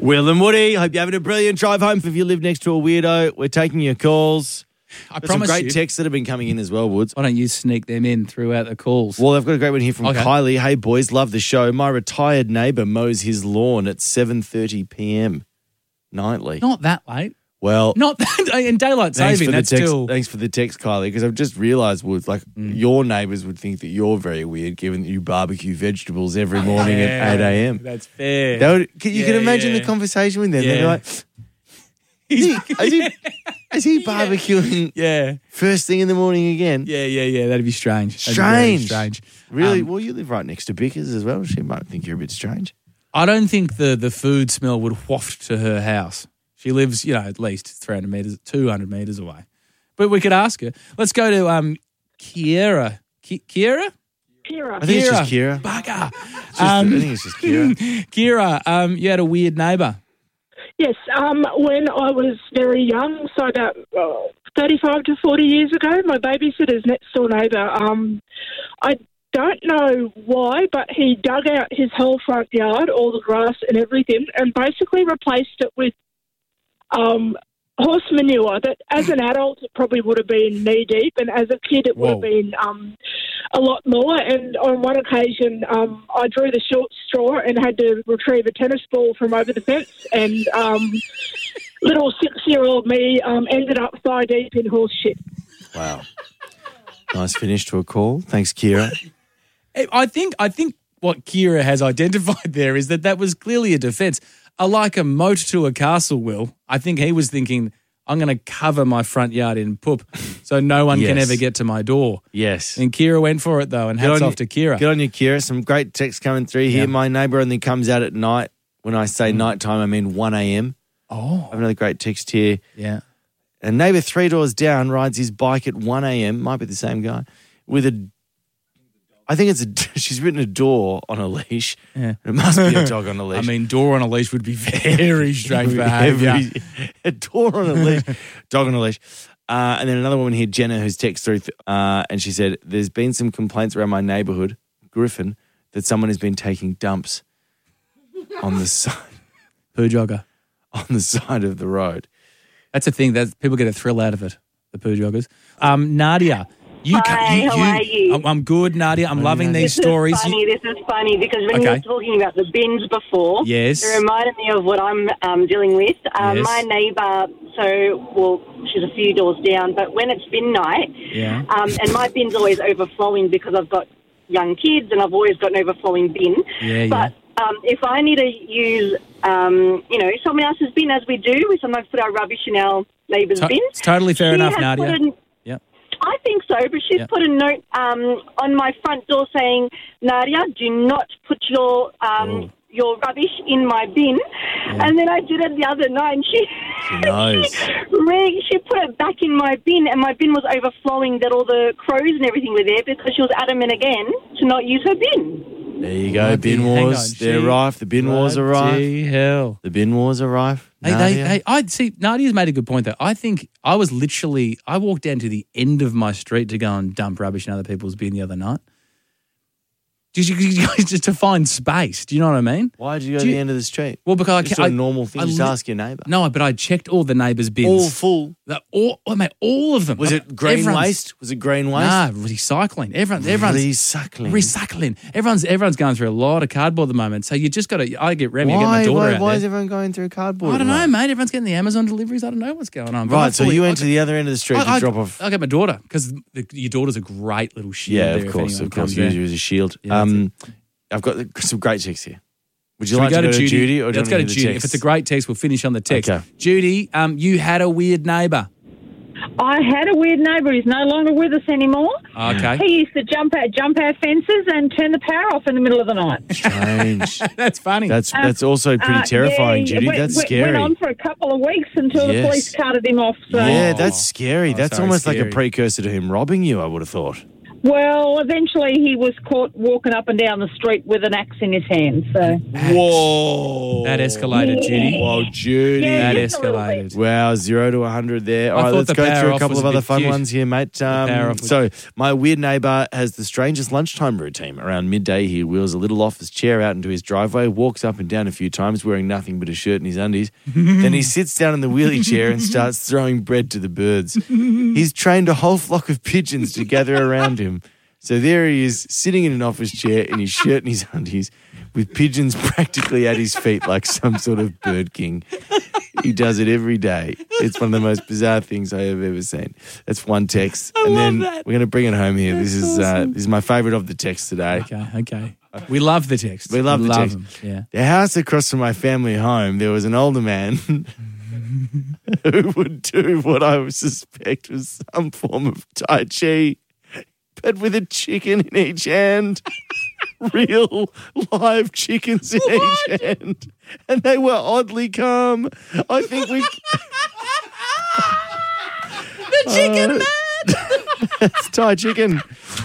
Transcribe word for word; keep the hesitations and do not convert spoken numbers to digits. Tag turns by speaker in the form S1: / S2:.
S1: Will and Woody, hope you're having a brilliant drive home. If you live next to a weirdo, we're taking your calls.
S2: I
S1: There's
S2: promise
S1: some great
S2: you.
S1: texts that have been coming in as well, Woods.
S2: Why don't you sneak them in throughout the calls?
S1: Well, I've got a great one here from
S2: Okay.
S1: Kylie. Hey, boys, love the show. My retired neighbour mows his lawn at seven thirty p.m. nightly.
S2: Not that late.
S1: Well,
S2: Not that in daylight
S1: thanks
S2: saving.
S1: for the
S2: That's
S1: text.
S2: still.
S1: Thanks for the text, Kylie, because I've just realised, Woods, like your neighbours would think that you're very weird, given that you barbecue vegetables every morning
S2: Yeah,
S1: at eight a.m.
S2: That's fair.
S1: They would, can, you
S2: Yeah,
S1: can imagine
S2: yeah.
S1: the conversation with them. They'd be
S2: Yeah.
S1: like, is he, is he, is he barbecuing
S2: Yeah.
S1: first thing in the morning again?
S2: Yeah, yeah, yeah. That'd be strange. That'd be very
S1: Strange.
S2: strange.
S1: Really?
S2: Um,
S1: Well, you live right next to Bickers as well. She might think you're a bit strange.
S2: I don't think the, the food smell would waft to her house. She lives, you know, at least three hundred metres, two hundred metres away. But we could ask her. Let's go to um, Kiera. Ki- Kiera?
S3: Kira.
S1: I think it's just Kira.
S2: Bugger.
S1: It's just-
S2: Um,
S1: I think it's just Kira.
S2: Kira, um, you had a weird neighbour.
S3: Yes, um, when I was very young, so about uh, thirty-five to forty years ago, my babysitter's next door neighbour, um, I don't know why, but he dug out his whole front yard, all the grass and everything, and basically replaced it with um, horse manure that as an adult it probably would have been knee deep, and as a kid it would
S2: Whoa.
S3: have been um, a lot more. And on one occasion um, I drew the short straw and had to retrieve a tennis ball from over the fence, and um, little six-year-old me um, ended up thigh deep in horse shit.
S1: Wow. Nice finish to a call. Thanks, Kira.
S2: I think I think what Kira has identified there is that that was clearly a defence. I like a moat to a castle, Will. I think he was thinking, I'm going to cover my front yard in poop so no one can
S1: Yes.
S2: ever get to my door.
S1: Yes.
S2: And Kira went for it, though, and
S1: Good
S2: hats
S1: on
S2: off
S1: you-
S2: to Kira.
S1: Good on you, Kira. Some great texts coming through here.
S2: Yeah.
S1: My neighbour only comes out at night. When I say nighttime, I mean one a.m.
S2: Oh,
S1: I have another great text here.
S2: yeah.
S1: A neighbour three doors down rides his bike at one a.m. Might be the same guy. With a, I think it's a, she's written a door on a leash.
S2: Yeah.
S1: It must be a dog on a leash.
S2: I mean, door on a leash would be very strange behaviour.
S1: Every- a door on a leash, dog on a leash. Uh, and then another woman here, Jenna, who's texted through, uh, and she said, there's been some complaints around my neighbourhood, Griffin, that someone has been taking dumps on the side,
S2: Poo jogger.
S1: on the side of the road.
S2: That's a thing. That people get a thrill out of it, the poo joggers. Um, Nadia. You
S4: Hi,
S2: ca- you,
S4: how
S2: you,
S4: are you?
S2: I'm, I'm good, Nadia. I'm loving these
S4: This
S2: stories.
S4: is funny. This is funny because when
S2: Okay.
S4: you were talking about the bins before,
S2: Yes.
S4: it reminded me of what I'm um, dealing with. Um,
S2: Yes.
S4: My neighbour, so, well, she's a few doors down, but when it's bin night,
S2: Yeah.
S4: um, and my bin's always overflowing because I've got young kids and I've always got an overflowing bin.
S2: Yeah,
S4: but um, if I need to use, um, you know, someone else's bin, as we do, we sometimes put our rubbish in our neighbour's
S2: To-
S4: bin.
S2: it's totally fair
S4: She
S2: enough,
S4: has
S2: Nadia.
S4: put an-
S2: Yep.
S4: I think so, but she's
S2: Yeah.
S4: put a note um, on my front door saying, Nadia, do not put your um,
S1: Oh.
S4: your rubbish in my bin. And then I did it the other night, and she
S1: She knows.
S4: she, re- she put it back in my bin, and my bin was overflowing that all the crows and everything were there because she was adamant again to not use her bin.
S1: There you go,
S2: Bloody-
S1: bin
S2: hang
S1: wars.
S2: on,
S1: They're
S2: she-
S1: rife. The bin wars are rife.
S2: Bloody hell.
S1: The bin wars are rife.
S2: Hey, they,
S1: Nadia.
S2: hey, I see. Nadia's made a good point though. I think I was literally. I walked down to the end of my street to go and dump rubbish in other people's bin the other night. Just, just to find space. Do you know what I mean?
S1: Why did you go
S2: Do
S1: to
S2: you-
S1: the end of the street?
S2: Well, because I
S1: Just
S2: can't.
S1: a normal thing.
S2: I
S1: Just
S2: li-
S1: ask your neighbour.
S2: No, but I checked all the neighbours' bins.
S1: All full.
S2: The- all, oh, mate, all of them.
S1: Was it green
S2: Everyone's-
S1: waste? Was it green waste?
S2: Nah, recycling. Everyone, everyone's
S1: Recycling.
S2: recycling. Everyone's everyone's going through a lot of cardboard at the moment. So you just got to. I get Remy, I get
S1: Why,
S2: my daughter
S1: why,
S2: out
S1: why
S2: there.
S1: is everyone going through cardboard?
S2: I don't
S1: at
S2: know,
S1: the moment?
S2: mate. Everyone's getting the Amazon deliveries. I don't know what's going on. But
S1: Right, so
S2: hopefully-
S1: you
S2: I
S1: went to
S2: got-
S1: the other end of the street
S2: I,
S1: to
S2: I,
S1: drop off.
S2: I get my daughter because your daughter's a great little shield.
S1: Yeah,
S2: there
S1: of
S2: if
S1: course,
S2: anyone
S1: of course.
S2: comes
S1: Use
S2: there.
S1: you as a shield.
S2: Yeah, that's
S1: um, I've got some great chicks here. Would you
S2: Should we
S1: like to go to Judy, or do you
S2: Let's
S1: want
S2: go to
S1: to
S2: Judy. If it's a great text, we'll finish on the text.
S1: Okay.
S2: Judy, um, you had a weird neighbour.
S5: I had a weird neighbour. He's no longer with us anymore.
S2: Okay.
S5: He used to jump out, jump our fences and turn the power off in the middle of the night.
S1: Strange.
S2: That's funny.
S1: That's that's also pretty
S5: Uh,
S1: terrifying,
S5: yeah,
S1: Judy.
S5: went-
S1: That's
S5: went-
S1: scary.
S5: Went on for a couple of weeks until the
S1: Yes.
S5: police carted him off. So.
S1: Yeah,
S2: Oh.
S1: that's scary.
S2: Oh,
S1: that's
S2: sorry,
S1: almost like
S2: scary.
S1: a precursor to him robbing you, I would have thought.
S5: Well, eventually he was caught walking up and down the street with an axe in his hand. So
S1: Whoa.
S2: That escalated, Judy.
S1: Whoa, Judy.
S5: Yeah,
S2: That
S5: just a little
S2: escalated.
S1: Wow, zero to one hundred there.
S2: I
S1: All right,
S2: thought
S1: let's
S2: the
S1: go
S2: power
S1: through a
S2: off
S1: couple
S2: was
S1: of
S2: a
S1: other
S2: bit
S1: fun
S2: cute.
S1: ones here, mate.
S2: power
S1: Um,
S2: off was-
S1: so, my weird neighbour has the strangest lunchtime routine. Around midday, he wheels a little office chair out into his driveway, walks up and down a few times wearing nothing but a shirt and his undies. Then he sits down in the wheelie chair and starts throwing bread to the birds. He's trained a whole flock of pigeons to gather around him. So there he is, sitting in an office chair in his shirt and his undies, with pigeons practically at his feet like some sort of bird king. He does it every day. It's one of the most bizarre things I have ever seen. That's one text.
S2: I
S1: and
S2: love
S1: then
S2: that.
S1: we're going to bring it home here.
S2: That's
S1: this is uh,
S2: awesome.
S1: this is my favourite of the texts today.
S2: Okay, okay. We love the text.
S1: We love the text.
S2: them. Yeah.
S1: The house across from my family home, there was an older man who would do what I would suspect was some form of Tai Chi, but with a chicken in each hand. Real live chickens in each hand. And they were oddly calm. I think we...
S2: The chicken man.
S1: It's Thai chicken.